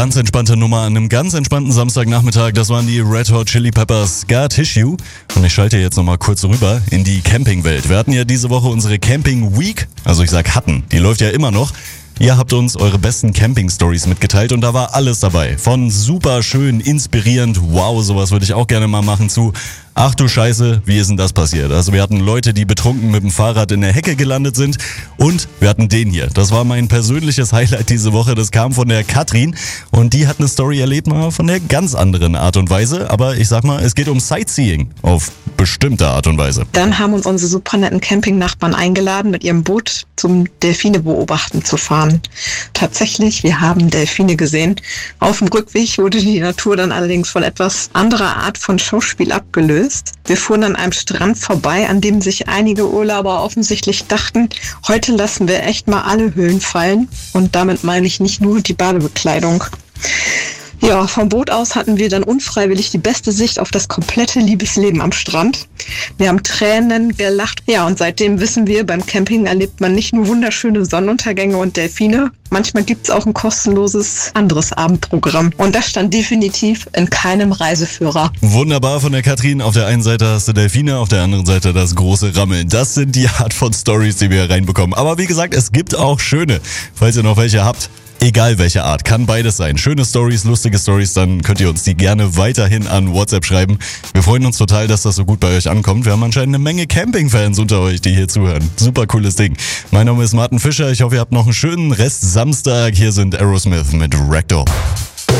Ganz entspannte Nummer an einem ganz entspannten Samstagnachmittag. Das waren die Red Hot Chili Peppers Scar Tissue. Und ich schalte jetzt nochmal kurz rüber in die Campingwelt. Wir hatten ja diese Woche unsere Camping Week. Also ich sag hatten, die läuft ja immer noch. Ihr habt uns eure besten Camping-Stories mitgeteilt und da war alles dabei. Von super schön, inspirierend, wow, sowas würde ich auch gerne mal machen, zu ach du Scheiße, wie ist denn das passiert? Also wir hatten Leute, die betrunken mit dem Fahrrad in der Hecke gelandet sind und wir hatten den hier. Das war mein persönliches Highlight diese Woche. Das kam von der Katrin und die hat eine Story erlebt, mal von der ganz anderen Art und Weise. Aber ich sag mal, es geht um Sightseeing auf bestimmte Art und Weise. Dann haben uns unsere super netten Campingnachbarn eingeladen, mit ihrem Boot zum Delfine beobachten zu fahren. Tatsächlich, wir haben Delfine gesehen. Auf dem Rückweg wurde die Natur dann allerdings von etwas anderer Art von Schauspiel abgelöst. Wir fuhren an einem Strand vorbei, an dem sich einige Urlauber offensichtlich dachten, heute lassen wir echt mal alle Höhlen fallen. Und damit meine ich nicht nur die Badebekleidung. Ja, vom Boot aus hatten wir dann unfreiwillig die beste Sicht auf das komplette Liebesleben am Strand. Wir haben Tränen gelacht. Ja, und seitdem wissen wir, beim Camping erlebt man nicht nur wunderschöne Sonnenuntergänge und Delfine. Manchmal gibt's auch ein kostenloses anderes Abendprogramm. Und das stand definitiv in keinem Reiseführer. Wunderbar von der Katrin. Auf der einen Seite hast du Delfine, auf der anderen Seite das große Rammeln. Das sind die Art von Stories, die wir reinbekommen. Aber wie gesagt, es gibt auch schöne, falls ihr noch welche habt. Egal welche Art, kann beides sein. Schöne Stories, lustige Stories, dann könnt ihr uns die gerne weiterhin an WhatsApp schreiben. Wir freuen uns total, dass das so gut bei euch ankommt. Wir haben anscheinend eine Menge Camping-Fans unter euch, die hier zuhören. Super cooles Ding. Mein Name ist Martin Fischer. Ich hoffe, ihr habt noch einen schönen Rest Samstag. Hier sind Aerosmith mit Ragdoll.